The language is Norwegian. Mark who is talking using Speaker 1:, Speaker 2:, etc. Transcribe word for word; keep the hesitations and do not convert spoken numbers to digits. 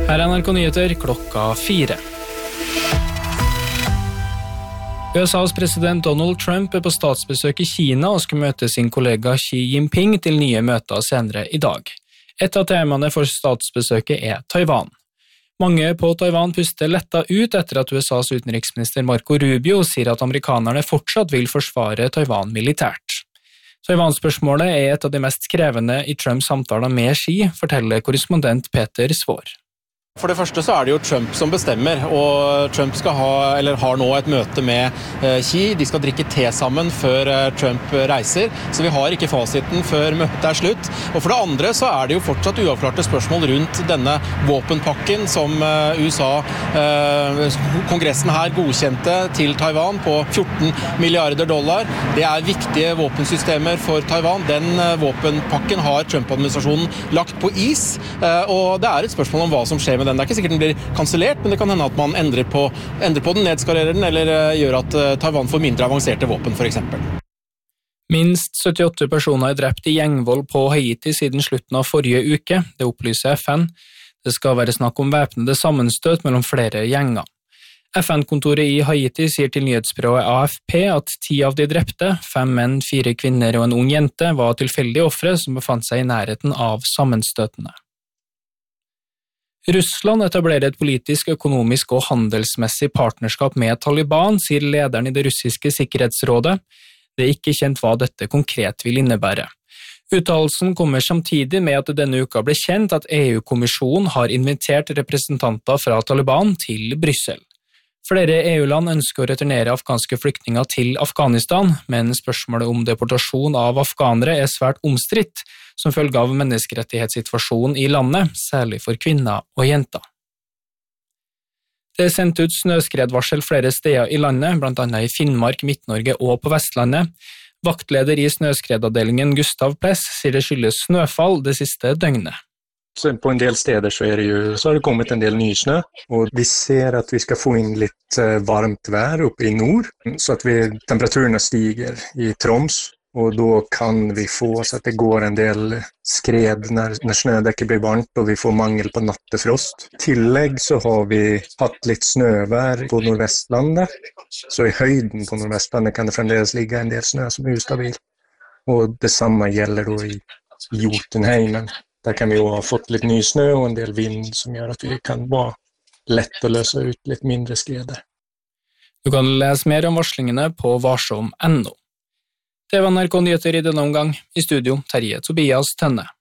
Speaker 1: Her er N R K Nyheter klokka fire. U S A's president Donald Trump er på statsbesøk i Kina og skal møte sin kollega Xi Jinping til nye møter senere i dag. Et av temaene for statsbesøket er Taiwan. Mange på Taiwan puster letta ut etter at U S A's utenriksminister Marco Rubio sier at amerikanerne fortsatt vil forsvare Taiwan militært. Taiwan-spørsmålet er et av de mest krevende i Trumps samtaler med Xi, forteller korrespondent Peter Svår.
Speaker 2: For det første så er det jo Trump som bestemmer, og Trump skal ha, eller har nå et møte med Xi. De skal drikke te sammen før Trump reiser, så vi har ikke fasiten før møtet er slutt. Og for det andre så er det jo fortsatt uavklarte spørsmål rundt denne våpenpakken som U S A, kongressen her, godkjente til Taiwan på fjorten milliarder dollar. Det er viktige våpensystemer for Taiwan. Den våpenpakken har Trump-administrasjonen lagt på is, og det er et spørsmål om hva som skjer med den. Det er ikke sikkert den blir kansellert, men det kan hende at man endrer på, endrer på den, nedskalerer den, eller gjør at Taiwan får mindre avanserte våpen, for eksempel.
Speaker 1: Minst syttiåtte personer er drept i gjengvold på Haiti siden slutten av forrige uke, det opplyser F N. Det skal være snakk om væpnede sammenstøt mellom flere gjenger. F N-kontoret i Haiti sier til nyhetsbyrået A F P at ti av de drepte, fem menn, fire kvinner og en ung jente, var tilfeldige ofre som befant seg i nærheten av sammenstøtene. Russland etablerer et politisk, økonomisk og handelsmessig partnerskap med Taliban, sier lederen i det russiske sikkerhetsrådet. Det er ikke kjent hva dette konkret vil innebære. Uttalelsen kommer samtidig med at det denne uka ble kjent at E U-kommisjonen har invitert representanter fra Taliban til Brussel. Flere E U-land ønsker å returnere afghanske flyktninger til Afghanistan, men spørsmålet om deportasjon av afghanere er svært omstridt, som følge av menneskerettighetssituasjonen i landet, særlig for kvinner og jenter. Det er sendt ut snøskredvarsel flere steder i landet, blant annet i Finnmark, Midt-Norge og på Vestlandet. Vaktleder i snøskredavdelingen Gustav Pless sier det skyldes snøfall det siste døgnet.
Speaker 3: Så på en del steder så, är det ju, så har det kommit en del nysnö och vi ser att vi ska få in lite varmt vær uppe i nord så att vi, temperaturerna stiger i Troms och då kan vi få så att det går en del skred när, när snödäcket blir varmt och vi får mangel på nattefrost. Tillägg så har vi haft lite snövär på nordvästlandet, så i höjden på nordvästlandet kan det framdeles ligga en del snö som är ustabil. Och detsamma gäller då i Jotunheimen. Där kan vi ha fått lite ny snö och en del vind som gör att vi kan vara lätt att lösa ut lite mindre skredder.
Speaker 1: Du kan lese mer om varslingene på varsom punktum no. Det var N R K Nyheter i denne omgang. I studio, Terje Tobias Tønne.